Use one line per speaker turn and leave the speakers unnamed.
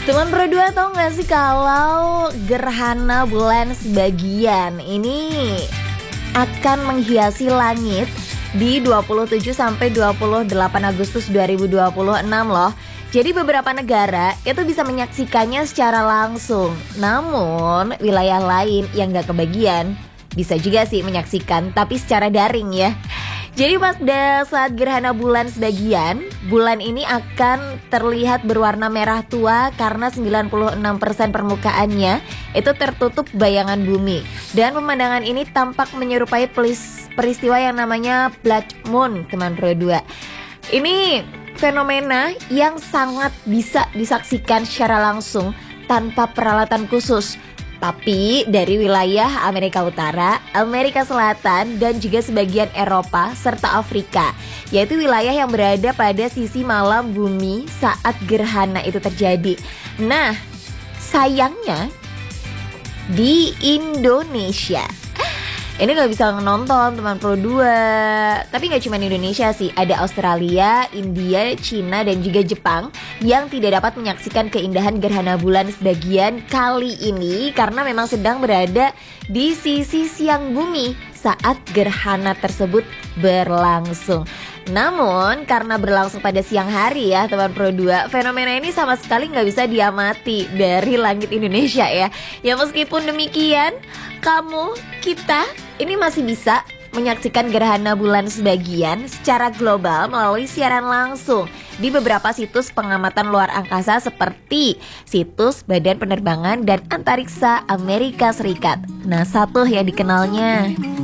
Teman Pro 2 tau gak sih kalau gerhana bulan sebagian ini akan menghiasi langit di 27 sampai 28 Agustus 2026 loh. Jadi beberapa negara itu bisa menyaksikannya secara langsung. Namun wilayah lain yang gak kebagian bisa juga sih menyaksikan, tapi secara daring ya. Jadi pada saat gerhana bulan sebagian, bulan ini akan terlihat berwarna merah tua karena 96% permukaannya itu tertutup bayangan bumi. Dan pemandangan ini tampak menyerupai peristiwa yang namanya blood moon, teman Pro 2. Ini fenomena yang sangat bisa disaksikan secara langsung tanpa peralatan khusus. Tapi dari wilayah Amerika Utara, Amerika Selatan, dan juga sebagian Eropa serta Afrika, yaitu wilayah yang berada pada sisi malam bumi saat gerhana itu terjadi. Nah, sayangnya di Indonesia ini gak bisa nonton teman Pro 2. Tapi gak cuma Indonesia sih, ada Australia, India, Cina, dan juga Jepang yang tidak dapat menyaksikan keindahan gerhana bulan sebagian kali ini karena memang sedang berada di sisi siang bumi saat gerhana tersebut berlangsung. Namun karena berlangsung pada siang hari ya teman Pro 2, fenomena ini sama sekali gak bisa diamati dari langit Indonesia ya. Ya meskipun demikian, kita ini masih bisa menyaksikan gerhana bulan sebagian secara global melalui siaran langsung di beberapa situs pengamatan luar angkasa seperti situs Badan Penerbangan dan Antariksa Amerika Serikat, NASA tuh yang dikenalnya.